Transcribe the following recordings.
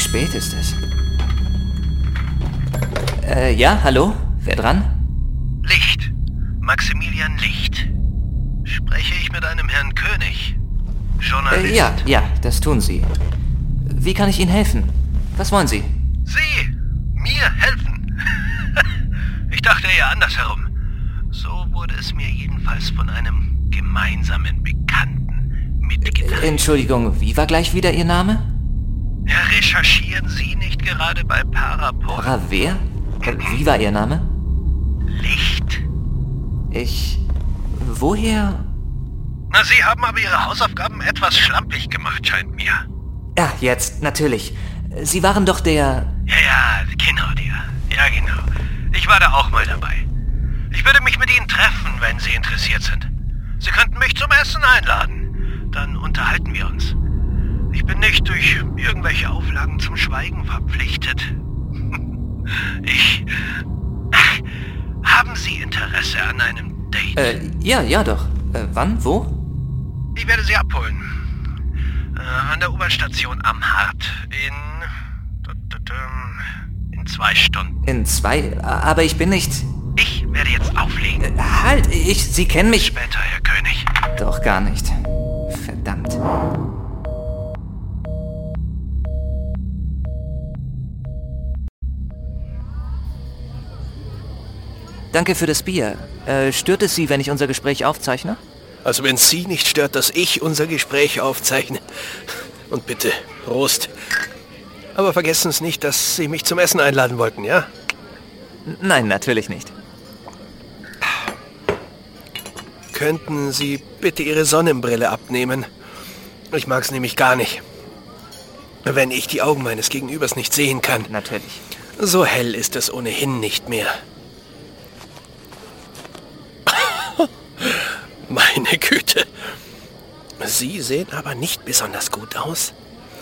spät ist es? Ja, hallo? Wer dran? Licht. Maximilian Licht. Spreche ich mit einem Herrn König? Journalist? Ja, das tun Sie. Wie kann ich Ihnen helfen? Was wollen Sie? Sie? Mir helfen? Ich dachte eher andersherum. So wurde es mir jedenfalls von einem gemeinsamen Bekannten mitgeteilt. Entschuldigung, wie war gleich wieder Ihr Name? Recherchieren Sie nicht gerade bei Parapol? Para wer? Wie war Ihr Name? Licht. Woher? Na, Sie haben aber Ihre Hausaufgaben etwas schlampig gemacht, scheint mir. Ja, jetzt, natürlich. Sie waren doch der... Ja, genau, der. Ja, genau. Ich war da auch mal dabei. Ich würde mich mit Ihnen treffen, wenn Sie interessiert sind. Sie könnten mich zum Essen einladen. Dann unterhalten wir uns. Ich bin nicht durch irgendwelche Auflagen zum Schweigen verpflichtet. Haben Sie Interesse an einem Date? Ja doch. Wann? Wo? Ich werde Sie abholen. An der U-Bahn-Station am Hart. In 2 Stunden. In 2? Aber ich bin nicht... Ich werde jetzt auflegen. Halt, Sie kennen mich... Bis später, Herr König. Doch gar nicht. Verdammt. Danke für das Bier. Stört es Sie, wenn ich unser Gespräch aufzeichne? Also wenn Sie nicht stört, dass ich unser Gespräch aufzeichne. Und bitte, Prost. Aber vergessen Sie nicht, dass Sie mich zum Essen einladen wollten, ja? Nein, natürlich nicht. Könnten Sie bitte Ihre Sonnenbrille abnehmen? Ich mag es nämlich gar nicht, wenn ich die Augen meines Gegenübers nicht sehen kann. Natürlich. So hell ist es ohnehin nicht mehr. Meine Güte. Sie sehen aber nicht besonders gut aus.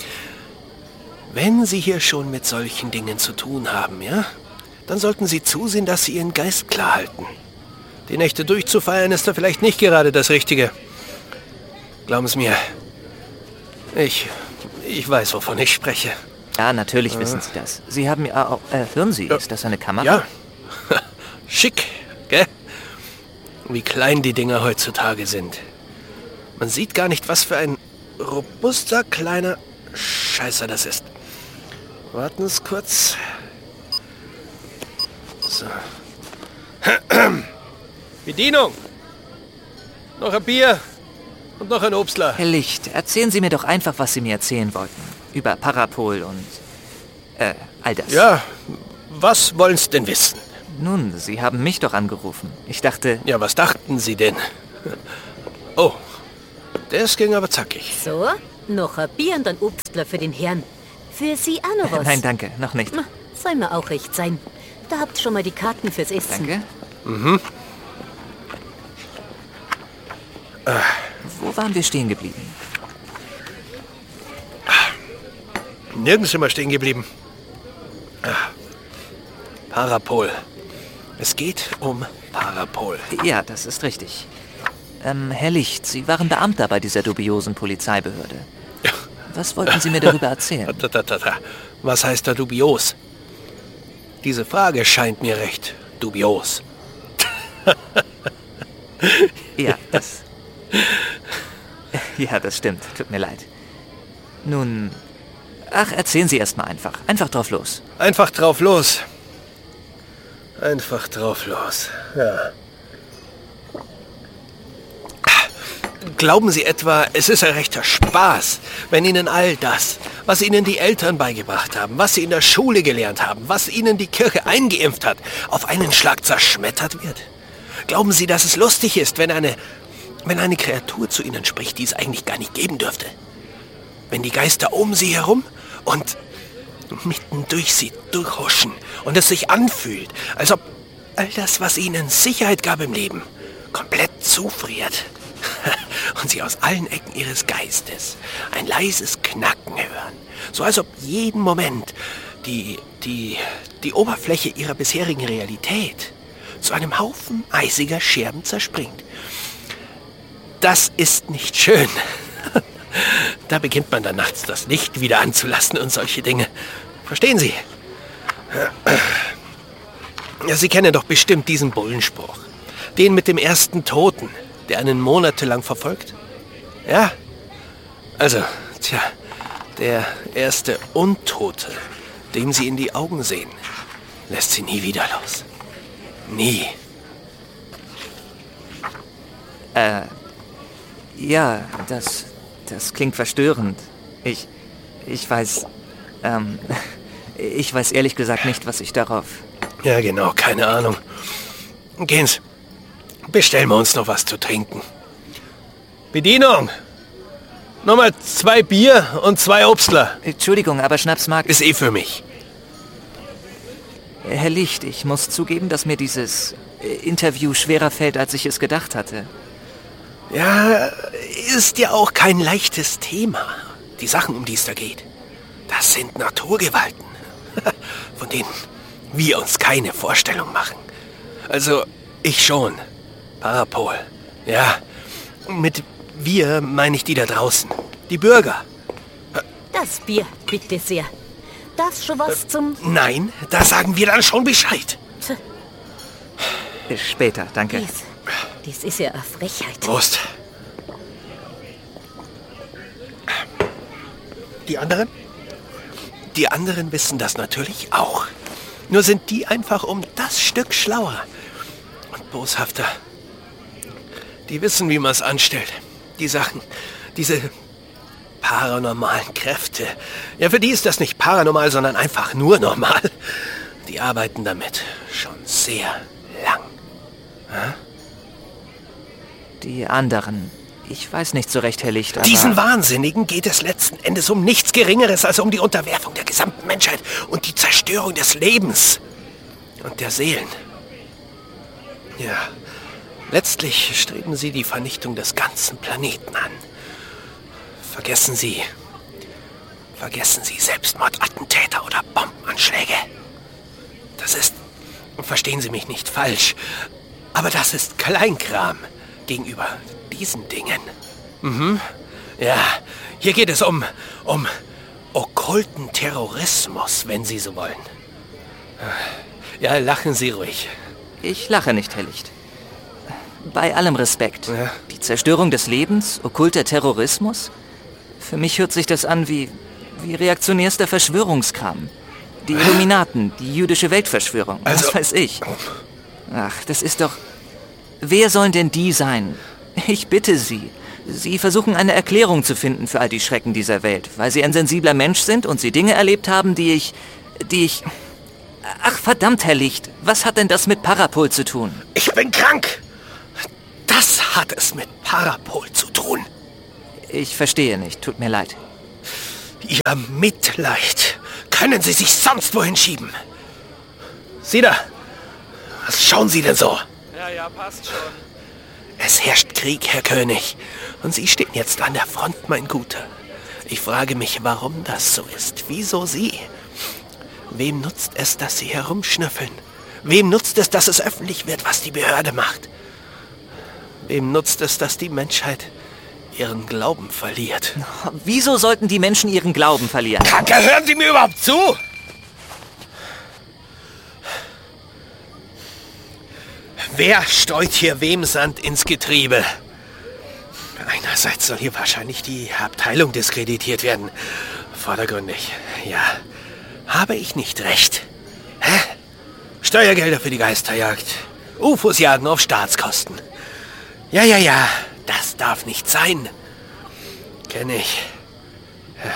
Wenn Sie hier schon mit solchen Dingen zu tun haben, ja? Dann sollten Sie zusehen, dass Sie Ihren Geist klar halten. Die Nächte durchzufeiern ist da vielleicht nicht gerade das Richtige. Glauben Sie mir. Ich weiß, wovon ich spreche. Ja, natürlich wissen Sie das. Sie haben ja auch... hören Sie, ist das eine Kamera? Ja. Schick, gell? Wie klein die Dinger heutzutage sind. Man sieht gar nicht, was für ein robuster, kleiner Scheißer das ist. Warten Sie kurz. So. Bedienung! Noch ein Bier und noch ein Obstler. Herr Licht, erzählen Sie mir doch einfach, was Sie mir erzählen wollten. Über Parapol und... all das. Ja, was wollen Sie denn wissen? Nun, Sie haben mich doch angerufen. Ich dachte... Ja, was dachten Sie denn? Oh, das ging aber zackig. So, noch ein Bier und ein Obstler für den Herrn. Für Sie auch noch was? Nein, danke, noch nicht. Soll mir auch recht sein. Da habt ihr schon mal die Karten fürs Essen. Danke. Mhm. Wo waren wir stehen geblieben? Nirgends sind wir stehen geblieben. Parapol. Es geht um Parapol. Ja, das ist richtig. Herr Licht, Sie waren Beamter bei dieser dubiosen Polizeibehörde. Was wollten Sie mir darüber erzählen? Was heißt da dubios? Diese Frage scheint mir recht dubios. Ja, das stimmt. Tut mir leid. Nun, erzählen Sie erst mal einfach. Einfach drauf los. Einfach drauf los. Einfach drauf los. Ja. Glauben Sie etwa, es ist ein rechter Spaß, wenn Ihnen all das, was Ihnen die Eltern beigebracht haben, was Sie in der Schule gelernt haben, was Ihnen die Kirche eingeimpft hat, auf einen Schlag zerschmettert wird? Glauben Sie, dass es lustig ist, wenn eine Kreatur zu Ihnen spricht, die es eigentlich gar nicht geben dürfte? Wenn die Geister um Sie herum und mitten durch Sie durchhuschen und es sich anfühlt, als ob all das, was Ihnen Sicherheit gab im Leben, komplett zufriert. Und Sie aus allen Ecken Ihres Geistes ein leises Knacken hören. So als ob jeden Moment die Oberfläche Ihrer bisherigen Realität zu einem Haufen eisiger Scherben zerspringt. Das ist nicht schön. Da beginnt man dann nachts das Licht wieder anzulassen und solche Dinge. Verstehen Sie? Ja, Sie kennen doch bestimmt diesen Bullenspruch. Den mit dem ersten Toten, der einen monatelang verfolgt. Ja? Also, der erste Untote, dem Sie in die Augen sehen, lässt Sie nie wieder los. Nie. Ja, das klingt verstörend. Ich weiß, ich weiß ehrlich gesagt nicht, was ich darauf... Ja, genau, keine Ahnung. Gehen Sie. Bestellen wir uns noch was zu trinken. Bedienung! Nochmal 2 Bier und 2 Obstler. Entschuldigung, aber Schnaps mag... Ist eh für mich. Herr Licht, ich muss zugeben, dass mir dieses Interview schwerer fällt, als ich es gedacht hatte. Ja, ist ja auch kein leichtes Thema. Die Sachen, um die es da geht. Das sind Naturgewalten, von denen wir uns keine Vorstellung machen. Also, ich schon. Parapol. Ja, mit wir meine ich die da draußen. Die Bürger. Das Bier, bitte sehr. Das schon was zum... Nein, da sagen wir dann schon Bescheid. Bis später, danke. Dies ist ja eine Frechheit. Prost. Die anderen? Die anderen wissen das natürlich auch. Nur sind die einfach um das Stück schlauer und boshafter. Die wissen, wie man es anstellt. Die Sachen, diese paranormalen Kräfte. Ja, für die ist das nicht paranormal, sondern einfach nur normal. Die arbeiten damit schon sehr lang. Hm? Die anderen. Ich weiß nicht so recht, Herr Licht, aber... Diesen Wahnsinnigen geht es letzten Endes um nichts Geringeres als um die Unterwerfung der gesamten Menschheit und die Zerstörung des Lebens und der Seelen. Ja, letztlich streben sie die Vernichtung des ganzen Planeten an. Vergessen Sie Selbstmordattentäter oder Bombenanschläge. Das ist, verstehen Sie mich nicht falsch, aber das ist Kleinkram gegenüber diesen Dingen. Mhm. Ja, hier geht es um okkulten Terrorismus, wenn Sie so wollen. Ja, lachen Sie ruhig. Ich lache nicht, Herr Licht. Bei allem Respekt. Ja. Die Zerstörung des Lebens, okkulter Terrorismus? Für mich hört sich das an wie reaktionärster Verschwörungskram. Die Illuminaten, die jüdische Weltverschwörung, was weiß ich. Ach, das ist doch... Wer sollen denn die sein? Ich bitte Sie. Sie versuchen eine Erklärung zu finden für all die Schrecken dieser Welt, weil Sie ein sensibler Mensch sind und Sie Dinge erlebt haben, die ich... Ach, verdammt, Herr Licht. Was hat denn das mit Parapol zu tun? Ich bin krank. Das hat es mit Parapol zu tun. Ich verstehe nicht. Tut mir leid. Ihr Mitleid können Sie sich sonst wohin schieben. Sie da. Was schauen Sie denn so? Ja, passt schon. Es herrscht Krieg, Herr König. Und Sie stehen jetzt an der Front, mein Guter. Ich frage mich, warum das so ist. Wieso Sie? Wem nutzt es, dass Sie herumschnüffeln? Wem nutzt es, dass es öffentlich wird, was die Behörde macht? Wem nutzt es, dass die Menschheit ihren Glauben verliert? Wieso sollten die Menschen ihren Glauben verlieren? Kacke, hören Sie mir überhaupt zu? Wer streut hier wem Sand ins Getriebe? Einerseits soll hier wahrscheinlich die Abteilung diskreditiert werden. Vordergründig, ja. Habe ich nicht recht? Hä? Steuergelder für die Geisterjagd. UFOs jagen auf Staatskosten. Ja. Das darf nicht sein. Kenn ich. Ja.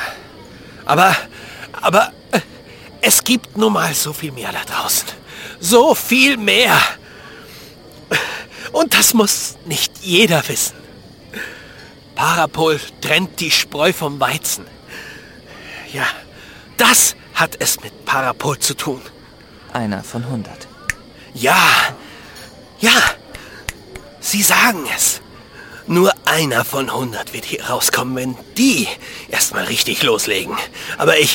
Aber es gibt nun mal so viel mehr da draußen. So viel mehr. Und das muss nicht jeder wissen. Parapol trennt die Spreu vom Weizen. Ja, das hat es mit Parapol zu tun. Einer von 100. Ja, Sie sagen es. Nur einer von 100 wird hier rauskommen, wenn die erstmal richtig loslegen. Aber ich...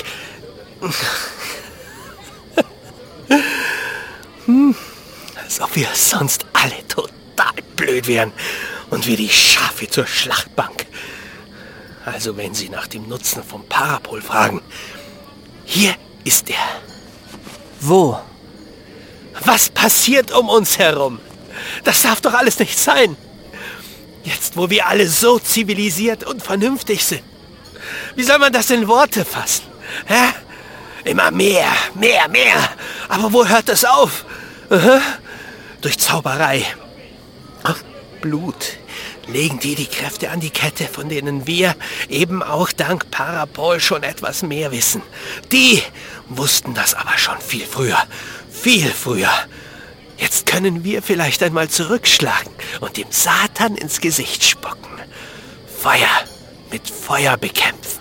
Als ob wir sonst alle total blöd wären und wir die Schafe zur Schlachtbank. Also wenn Sie nach dem Nutzen vom Parapol fragen, hier ist er. Wo? Was passiert um uns herum? Das darf doch alles nicht sein. Jetzt, wo wir alle so zivilisiert und vernünftig sind. Wie soll man das in Worte fassen? Hä? Immer mehr, mehr, mehr. Aber wo hört das auf? Aha. Durch Zauberei. Ach, Blut. Legen die Kräfte an die Kette, von denen wir eben auch dank Parapol schon etwas mehr wissen. Die wussten das aber schon viel früher. Viel früher. Jetzt können wir vielleicht einmal zurückschlagen und dem Satan ins Gesicht spucken. Feuer mit Feuer bekämpfen.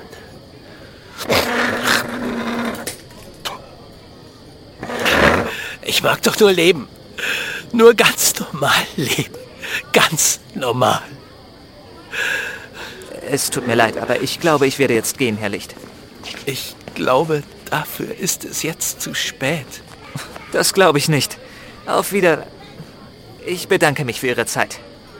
Ich mag doch nur leben. Nur ganz normal leben. Ganz normal. Es tut mir leid, aber ich glaube, ich werde jetzt gehen, Herr Licht. Ich glaube, dafür ist es jetzt zu spät. Das glaube ich nicht. Auf Wiedersehen. Ich bedanke mich für Ihre Zeit.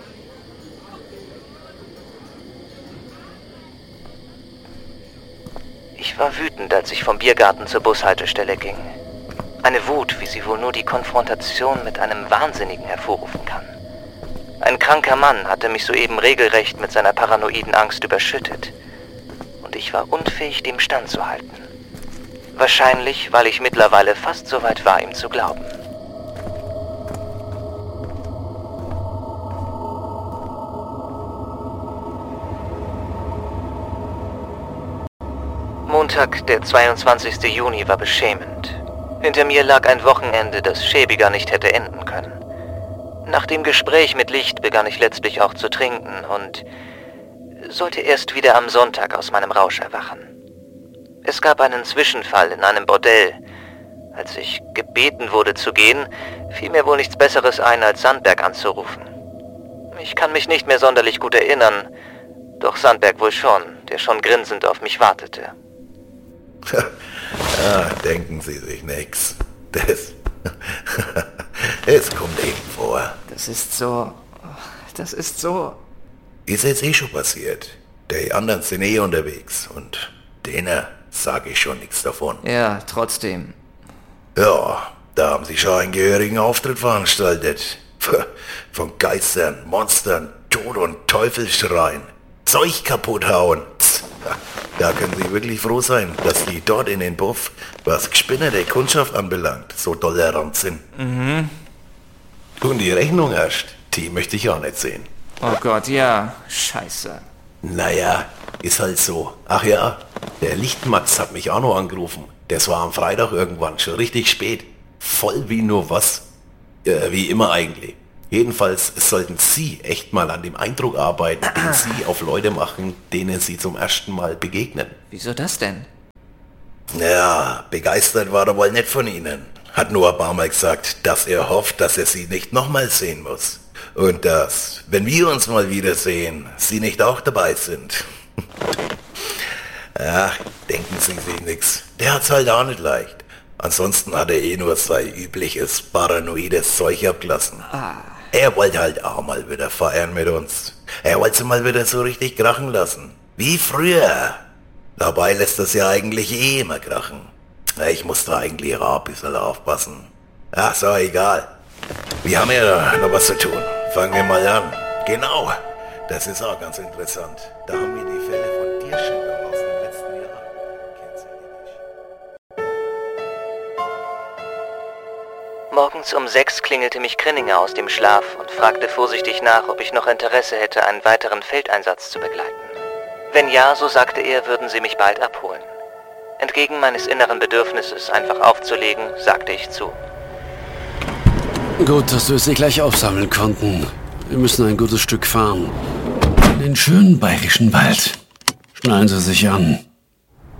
Ich war wütend, als ich vom Biergarten zur Bushaltestelle ging. Eine Wut, wie sie wohl nur die Konfrontation mit einem Wahnsinnigen hervorrufen kann. Ein kranker Mann hatte mich soeben regelrecht mit seiner paranoiden Angst überschüttet. Und ich war unfähig, dem standzuhalten. Wahrscheinlich, weil ich mittlerweile fast so weit war, ihm zu glauben. Montag, der 22. Juni, war beschämend. Hinter mir lag ein Wochenende, das schäbiger nicht hätte enden können. Nach dem Gespräch mit Licht begann ich letztlich auch zu trinken und sollte erst wieder am Sonntag aus meinem Rausch erwachen. Es gab einen Zwischenfall in einem Bordell. Als ich gebeten wurde zu gehen, fiel mir wohl nichts Besseres ein, als Sandberg anzurufen. Ich kann mich nicht mehr sonderlich gut erinnern, doch Sandberg wohl schon, der schon grinsend auf mich wartete. Denken Sie sich nix. Es kommt eben vor. Das ist so... Ist jetzt eh schon passiert. Die anderen sind eh unterwegs und denen sage ich schon nichts davon. Ja, trotzdem. Ja, da haben sie schon einen gehörigen Auftritt veranstaltet. Von Geistern, Monstern, Tod und Teufelsschreien. Zeug kaputt hauen. Da können Sie wirklich froh sein, dass die dort in den Puff, was gespinnerte Kundschaft anbelangt, so tolerant sind. Mhm. Und die Rechnung erst, die möchte ich auch nicht sehen. Oh Gott, ja. Scheiße. Naja, ist halt so. Ach ja, der Lichtmatz hat mich auch noch angerufen. Das war am Freitag irgendwann, schon richtig spät. Voll wie nur was. Wie immer eigentlich. Jedenfalls sollten Sie echt mal an dem Eindruck arbeiten, den Sie auf Leute machen, denen Sie zum ersten Mal begegnen. Wieso das denn? Ja, begeistert war er wohl nicht von Ihnen. Hat nur ein paar Mal gesagt, dass er hofft, dass er Sie nicht nochmal sehen muss. Und dass, wenn wir uns mal wiedersehen, Sie nicht auch dabei sind. Ach, denken Sie sich nix. Der hat's halt auch nicht leicht. Ansonsten hat er eh nur sein übliches paranoides Zeug abgelassen. Er wollte halt auch mal wieder feiern mit uns. Er wollte sie mal wieder so richtig krachen lassen. Wie früher. Dabei lässt das ja eigentlich eh immer krachen. Ich muss da eigentlich auch ein bisschen aufpassen. Ach so, egal. Wir haben ja noch was zu tun. Fangen wir mal an. Genau. Das ist auch ganz interessant. Da haben wir die Fälle von Dirschenau aus dem letzten Jahr. Kennst du die nicht? Morgens um 6 klingelte mich Grinninger aus dem Schlaf und fragte vorsichtig nach, ob ich noch Interesse hätte, einen weiteren Feldeinsatz zu begleiten. Wenn ja, so sagte er, würden sie mich bald abholen. Entgegen meines inneren Bedürfnisses, einfach aufzulegen, sagte ich zu. Gut, dass wir es nicht gleich aufsammeln konnten. Wir müssen ein gutes Stück fahren. In den schönen bayerischen Wald. Schnallen Sie sich an.